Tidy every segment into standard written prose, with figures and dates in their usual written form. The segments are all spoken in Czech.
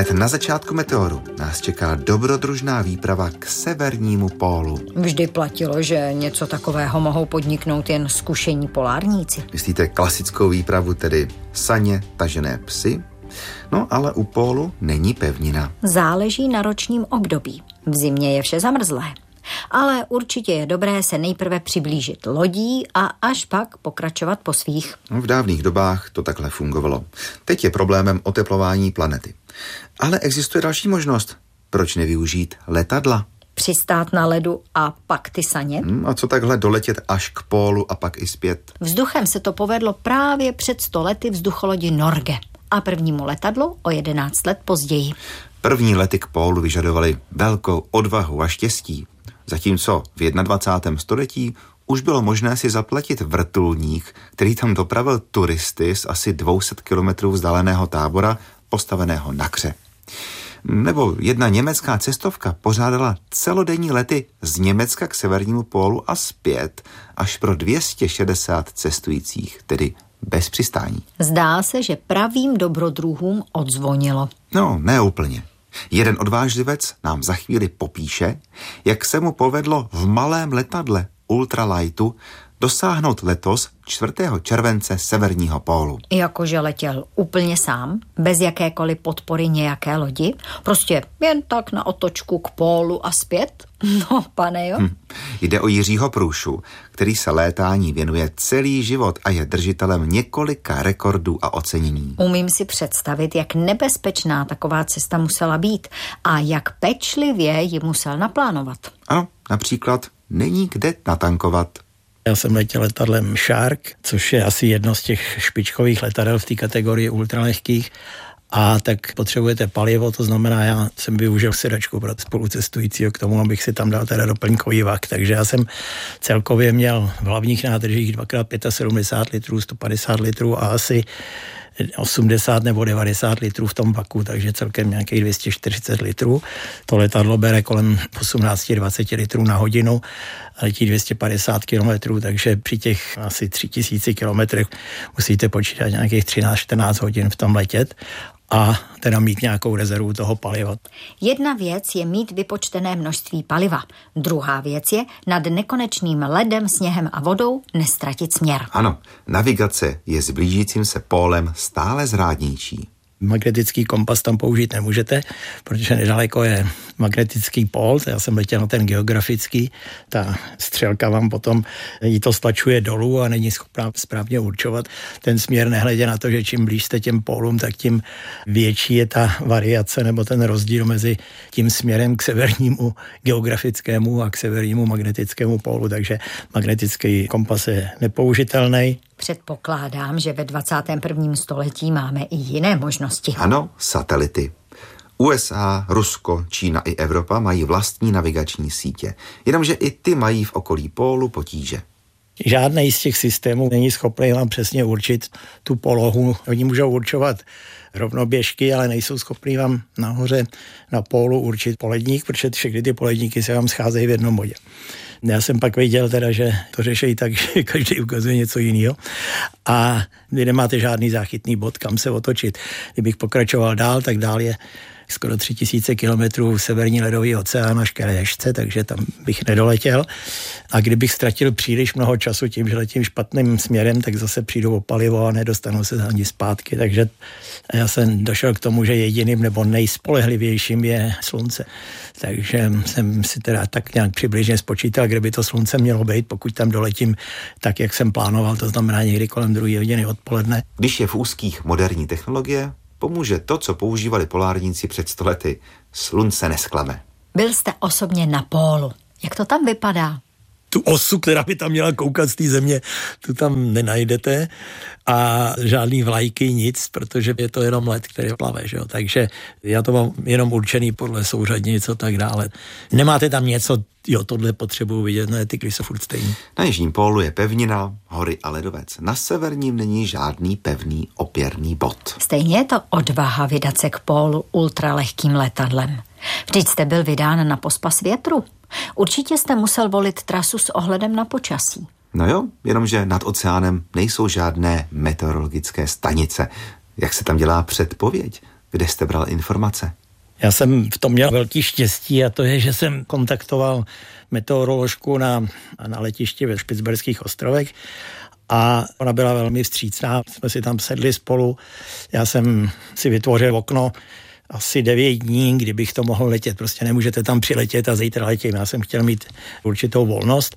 Hned na začátku meteoru nás čeká dobrodružná výprava k severnímu pólu. Vždy platilo, že něco takového mohou podniknout jen zkušení polárníci. Myslíte klasickou výpravu, tedy saně, tažené psy? No, ale u pólu není pevnina. Záleží na ročním období. V zimě je vše zamrzlé. Ale určitě je dobré se nejprve přiblížit lodí a až pak pokračovat po svých. V dávných dobách to takhle fungovalo. Teď je problémem oteplování planety. Ale existuje další možnost. Proč nevyužít letadla? Přistát na ledu a pak ty saně? A co takhle doletět až k pólu a pak i zpět? Vzduchem se to povedlo právě před 100 lety vzducholodi Norge a prvnímu letadlu o 11 let později. První lety k pólu vyžadovaly velkou odvahu a štěstí. Zatímco v 21. století už bylo možné si zaplatit vrtulník, který tam dopravil turisty z asi 200 kilometrů vzdáleného tábora postaveného na kře. Nebo jedna německá cestovka pořádala celodenní lety z Německa k severnímu pólu a zpět až pro 260 cestujících, tedy bez přistání. Zdá se, že pravým dobrodruhům odzvonilo. No, ne úplně. Jeden odvážlivec nám za chvíli popíše, jak se mu povedlo v malém letadle ultralightu dosáhnout letos 4. července severního pólu. Jakože letěl úplně sám, bez jakékoliv podpory nějaké lodi? Prostě jen tak na otočku k pólu a zpět? No, pane jo. Jde o Jiřího Průšu, který se létání věnuje celý život a je držitelem několika rekordů a ocenění. Umím si představit, jak nebezpečná taková cesta musela být a jak pečlivě ji musel naplánovat. Ano, například není kde natankovat. Já jsem letěl letadlem Shark, což je asi jedno z těch špičkových letadel v té kategorii ultralehkých. A tak potřebujete palivo, to znamená, já jsem využil sedačku pro spolucestujícího k tomu, abych si tam dal teda doplňkový vak. Takže já jsem celkově měl v hlavních nádržích 2x75 litrů, 150 litrů a asi 80 nebo 90 litrů v tom vaku, takže celkem nějakých 240 litrů. To letadlo bere kolem 18-20 litrů na hodinu, letí 250 kilometrů, takže při těch asi 3000 kilometrech musíte počítat nějakých 13-14 hodin v tom letět a teda mít nějakou rezervu toho paliva. Jedna věc je mít vypočtené množství paliva. Druhá věc je nad nekonečným ledem, sněhem a vodou nestratit směr. Ano, navigace je s blížícím se pólem stále zrádnější. Magnetický kompas tam použít nemůžete, protože nedaleko je magnetický pól, já jsem letěl na ten geografický, ta střelka vám potom jí to stlačuje dolů a není schopná správně určovat ten směr, nehledě na to, že čím blíž jste těm pólům, tak tím větší je ta variace nebo ten rozdíl mezi tím směrem k severnímu geografickému a k severnímu magnetickému pólu, takže magnetický kompas je nepoužitelný. Předpokládám, že ve 21. století máme i jiné možnosti. Ano, satelity. USA, Rusko, Čína i Evropa mají vlastní navigační sítě, jenomže i ty mají v okolí pólu potíže. Žádný z těch systémů není schopný vám přesně určit tu polohu. Oni můžou určovat rovnoběžky, ale nejsou schopní vám nahoře na pólu určit poledník, protože všechny ty poledníky se vám scházejí v jednom bodě. Já jsem pak viděl teda, že to řeší tak, že každý ukazuje něco jiného a vy nemáte žádný záchytný bod, kam se otočit. Kdybych pokračoval dál, tak dál je skoro 3000 kilometrů severní ledový oceán až ke Réšce, takže tam bych nedoletěl. A kdybych ztratil příliš mnoho času tím, že letím špatným směrem, tak zase přijdu o palivo a nedostanu se ani zpátky. Takže já jsem došel k tomu, že jediným nebo nejspolehlivějším je slunce. Takže jsem si teda tak nějak přibližně spočítal, kde by to slunce mělo být, pokud tam doletím tak, jak jsem plánoval, to znamená někdy kolem 2 hodiny odpoledne. Když je v úzkých moderní technologie, pomůže to, co používali polárníci před 100 lety. Slunce nesklame. Byl jste osobně na pólu. Jak to tam vypadá? Tu osu, která by tam měla koukat z té země, tu tam nenajdete a žádný vlajky, nic, protože je to jenom led, který plave, že jo? Takže já to mám jenom určený podle souřadnic a tak dále. Nemáte tam něco, jo, tohle potřebuji vidět, ne, ty jsou furt stejný. Na jižním pólu je pevnina, hory a ledovec. Na severním není žádný pevný opěrný bod. Stejně je to odvaha vydat se k pólu ultralehkým letadlem. Vždyť jste byl vydán na pospas větru. Určitě jste musel volit trasu s ohledem na počasí. No jo, jenomže nad oceánem nejsou žádné meteorologické stanice. Jak se tam dělá předpověď? Kde jste bral informace? Já jsem v tom měl velký štěstí a to je, že jsem kontaktoval meteoroložku na letišti ve Špicberských ostrovech a ona byla velmi vstřícná. Jsme si tam sedli spolu, já jsem si vytvořil okno asi 9 dní, kdybych to mohl letět. Prostě nemůžete tam přiletět a zítra letím. Já jsem chtěl mít určitou volnost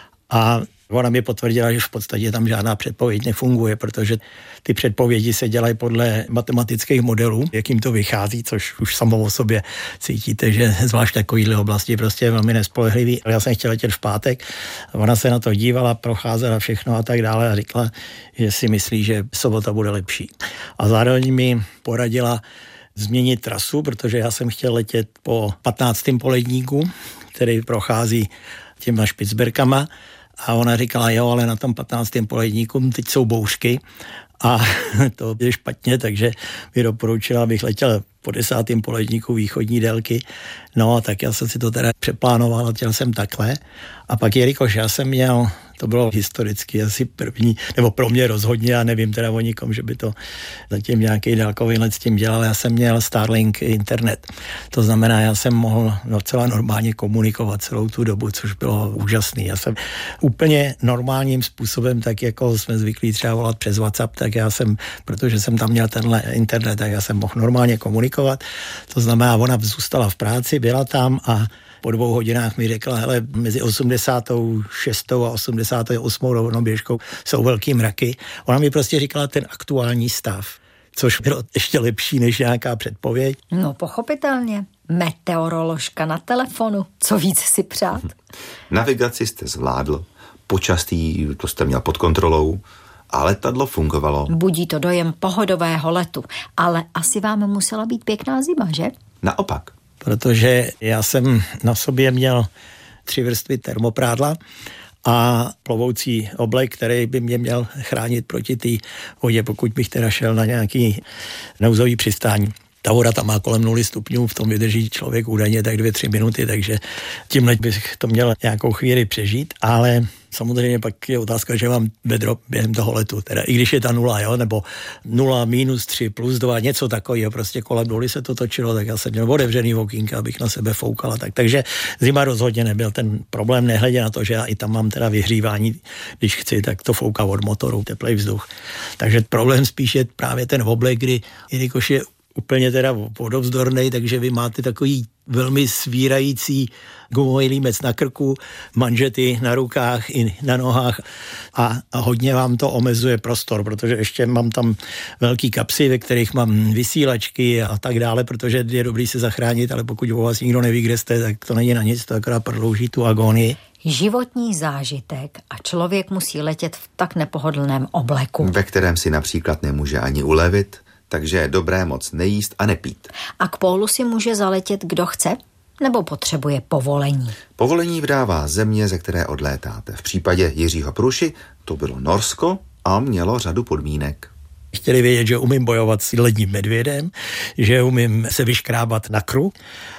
a ona mi potvrdila, že v podstatě tam žádná předpověď nefunguje, protože ty předpovědi se dělají podle matematických modelů, jak jim to vychází, což už samo o sobě cítíte, že zvlášť takovýhle oblasti prostě je velmi nespolehlivý. Já jsem chtěl letět v pátek, ona se na to dívala, procházela všechno a tak dále a řekla, že si myslí, že sobota bude lepší. A zároveň mi poradila změnit trasu, protože já jsem chtěl letět po 15. poledníku, který prochází těma Špicberkama. A ona říkala, jo, ale na tom 15. poledníku teď jsou bouřky a to je špatně, takže mi doporučila, abych letěl po 10. poledníku východní délky. No, tak já jsem si to teda přeplánoval, letěl jsem takhle. A pak, jelikož já jsem měl, to bylo historicky asi první, nebo pro mě rozhodně, já nevím teda o nikom, že by to zatím nějaký dálkový let s tím dělal, já jsem měl Starlink internet. To znamená, já jsem mohl docela normálně komunikovat celou tu dobu, což bylo úžasný. Já jsem úplně normálním způsobem, tak jako jsme zvyklí třeba volat přes WhatsApp, tak já jsem, protože jsem tam měl tenhle internet, tak já jsem mohl normálně komunikovat. To znamená, ona zůstala v práci, byla tam a po 2 hodinách mi řekla, hele, mezi 86. a 88. rovnoběžkou jsou velký mraky. Ona mi prostě říkala ten aktuální stav, což bylo ještě lepší než nějaká předpověď. No pochopitelně. Meteoroložka na telefonu. Co víc si přát? Navigaci jste zvládl, počasí to jste měl pod kontrolou a letadlo fungovalo. Budí to dojem pohodového letu, ale asi vám musela být pěkná zima, že? Naopak. Protože já jsem na sobě měl 3 vrstvy termoprádla a plovoucí oblek, který by mě měl chránit proti té vodě, pokud bych teda šel na nějaký nouzový přistání. Ta voda tam má kolem 0 stupňů, v tom vydrží člověk údajně tak 2-3 minuty, takže tímhle bych to měl nějakou chvíli přežít, ale samozřejmě pak je otázka, že mám vedro během toho letu, teda i když je ta 0, jo, nebo 0, -3, +2, něco takového, prostě kolem 0 se to točilo, tak já jsem měl otevřený okýnka, abych na sebe foukal, takže zima rozhodně nebyl ten problém, nehledě na to, že já i tam mám teda vyhřívání, když chci, tak to fouká od motoru, teplej vzduch. Takže problém spíš je právě ten oblek, kdy, jelikož je úplně teda vodovzdornej, takže vy máte takový velmi svírající gumový límec na krku, manžety na rukách i na nohách a hodně vám to omezuje prostor, protože ještě mám tam velký kapsy, ve kterých mám vysílačky a tak dále, protože je dobrý se zachránit, ale pokud o vás nikdo neví, kde jste, tak to není na nic, to akorát prodlouží tu agonii. Životní zážitek a člověk musí letět v tak nepohodlném obleku. Ve kterém si například nemůže ani ulevit, takže je dobré moc nejíst a nepít. A k pólu si může zaletět kdo chce? Nebo potřebuje povolení? Povolení vydává země, ze které odlétáte. V případě Jiřího Pruši to bylo Norsko a mělo řadu podmínek. Chtěli vědět, že umím bojovat s ledním medvědem, že umím se vyškrábat na kruh,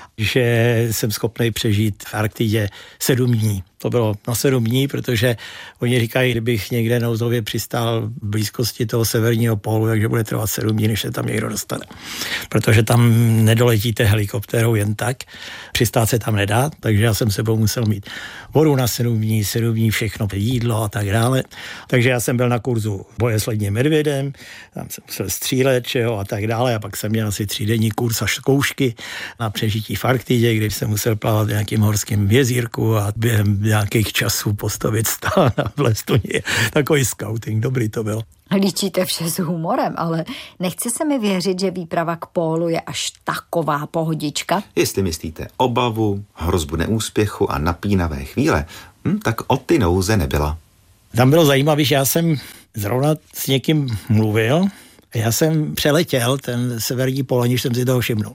že jsem schopný přežít v Arktidě 7 dní. To bylo na 7 dní, protože oni říkají, kdybych někde nouzově přistál v blízkosti toho severního pólu, takže bude trvat 7 dní, než se tam někdo dostane. Protože tam nedoletíte helikoptérou jen tak, přistát se tam nedá, takže já jsem sebou musel mít vodu na 7 dní všechno, jídlo a tak dále. Takže já jsem byl na kurzu boje s ledním medvědem, tam jsem musel střílet, a tak dále, a pak jsem měl asi 3denní kurz a zkoušky na přežití v Arktidě, kde jsem musel plavat v nějakým horským jezírku a během nějakých časů postavit stán a vlézt do něj. Takový scouting, dobrý to byl. Líčíte vše s humorem, ale nechce se mi věřit, že výprava k pólu je až taková pohodička. Jestli myslíte obavu, hrozbu neúspěchu a napínavé chvíle, tak o ty nouze nebyla. Tam bylo zajímavé, že já jsem zrovna s někým mluvil, já jsem přeletěl ten severní pól, aniž jsem si toho všimnul.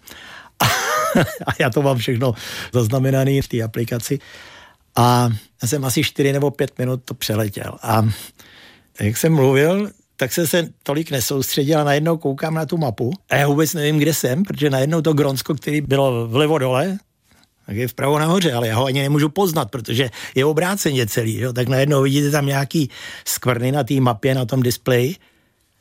A já to mám všechno zaznamenané v té aplikaci. A já jsem asi 4 nebo 5 minut to přeletěl. A jak jsem mluvil, tak jsem se tolik nesoustředil a najednou koukám na tu mapu a já vůbec nevím, kde jsem, protože najednou to Grónsko, který bylo vlevo dole, tak je vpravo nahoře, ale já ho ani nemůžu poznat, protože je obráceně celý. Jo? Tak najednou vidíte tam nějaký skvrny na té mapě, na tom displeji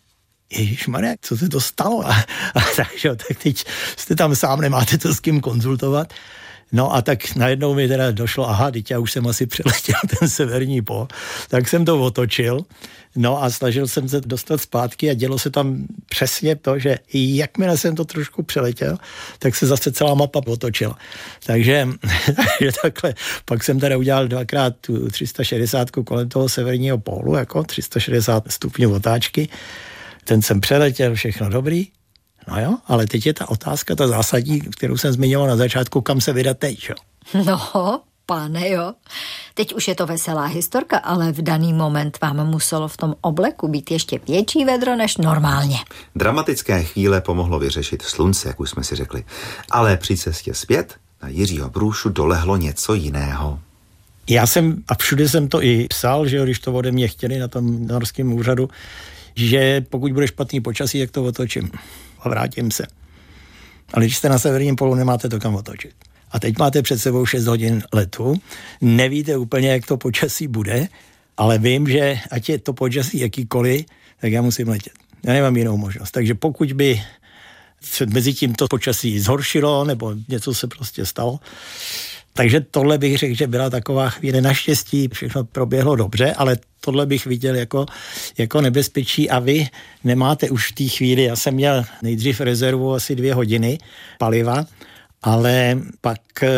Ježišmarja, co se to stalo? A tak teď jste tam sám, nemáte to s kým konzultovat. No a tak najednou mi teda došlo, aha, teď já už jsem asi přeletěl ten severní pól, tak jsem to otočil, no a snažil jsem se dostat zpátky a dělo se tam přesně to, že jakmile jsem to trošku přeletěl, tak se zase celá mapa otočila. Takže takhle, pak jsem teda udělal dvakrát tu 360 kolem toho severního pólu, jako 360 stupňů otáčky, ten jsem přeletěl, všechno dobrý. No jo, ale teď je ta otázka, ta zásadní, kterou jsem zmiňoval na začátku, kam se vydat teď, jo? No, pane jo. Teď už je to veselá historka, ale v daný moment vám muselo v tom obleku být ještě větší vedro než normálně. Dramatické chvíle pomohlo vyřešit slunce, jak už jsme si řekli. Ale při cestě zpět na Jiřího Brůšu dolehlo něco jiného. Já jsem, a všude jsem to i psal, že jo, když to ode mě chtěli na tom norském úřadu, že pokud bude špatný počasí, tak to otočím a vrátím se. Ale když jste na severním polu, nemáte to kam otočit. A teď máte před sebou 6 hodin letu, nevíte úplně, jak to počasí bude, ale vím, že ať je to počasí jakýkoliv, tak já musím letět. Já nemám jinou možnost. Takže pokud by se mezi tím to počasí zhoršilo, nebo něco se prostě stalo, takže tohle bych řekl, že byla taková chvíle. Naštěstí všechno proběhlo dobře, ale tohle bych viděl jako nebezpečí a vy nemáte už v té chvíli. Já jsem měl nejdřív rezervu asi 2 hodiny paliva, ale pak,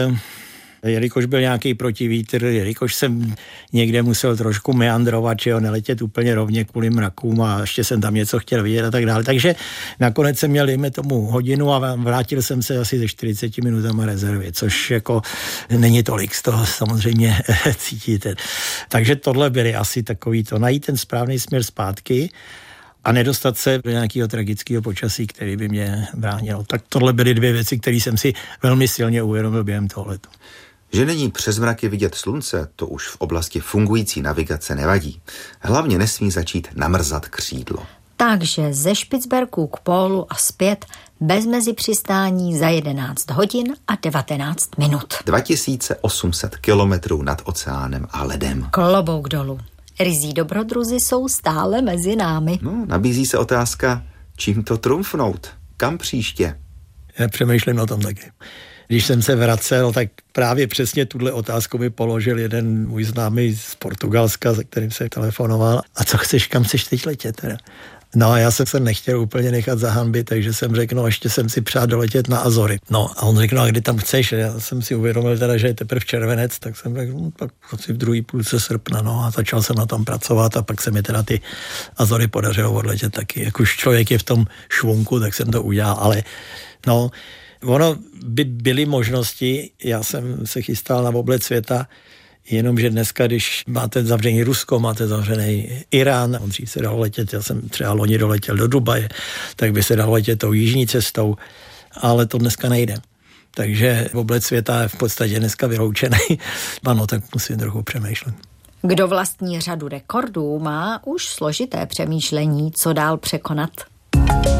jelikož byl nějaký protivítr, jelikož jsem někde musel trošku meandrovat, že jo, neletět úplně rovně kvůli mrakům a ještě jsem tam něco chtěl vidět a tak dále. Takže nakonec jsem měl, dejme tomu, hodinu a vrátil jsem se asi ze 40 minutama rezervy, což jako není tolik, z toho samozřejmě cítíte. Takže tohle byly asi takový to, najít ten správný směr zpátky a nedostat se do nějakého tragického počasí, který by mě bránil. Tak tohle byly 2 věci, které jsem si velmi silně uvědomil během toholetu. Že není přes mraky vidět slunce, to už v oblasti fungující navigace nevadí. Hlavně nesmí začít namrzat křídlo. Takže ze Špicberku k pólu a zpět bez mezi přistání za 11 hodin a 19 minut. 2800 kilometrů nad oceánem a ledem. Klobouk dolů. Ryzí dobrodruzi jsou stále mezi námi. No, nabízí se otázka, čím to trumfnout? Kam příště? Já přemýšlím o tom taky. Když jsem se vracel, tak právě přesně tuhle otázku mi položil jeden můj známý z Portugalska, se kterým jsem telefonoval. A co chceš, kam chceš teď letět teda? No a já jsem se nechtěl úplně nechat zahanbit, takže jsem řekl, no ještě jsem si přál doletět na Azory. No a on řekl, no a kdy tam chceš? Já jsem si uvědomil teda, že je teprve červenec, tak jsem řekl, no tak asi v druhé půlce srpna, no a začal jsem na tom pracovat a pak se mi teda ty Azory podařilo odletět taky. Jak už člověk je v tom švunku, tak jsem to udělal, ale no, ono by byly možnosti, já jsem se chystal na oblet světa, jenomže dneska, když máte zavřený Rusko, máte zavřený Irán, dřív se dalo letět, já jsem třeba loni doletěl do Dubaje, tak by se dalo letět tou jižní cestou, ale to dneska nejde. Takže oblet světa je v podstatě dneska vyloučený. Ano, tak musím trochu přemýšlet. Kdo vlastní řadu rekordů, má už složité přemýšlení, co dál překonat.